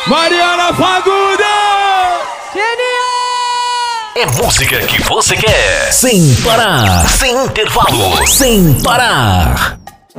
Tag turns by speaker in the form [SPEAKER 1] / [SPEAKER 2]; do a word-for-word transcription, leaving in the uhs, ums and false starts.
[SPEAKER 1] Mariana Fagundes!
[SPEAKER 2] Genial! É música que você quer. Sem parar. Sem intervalo. Sem parar.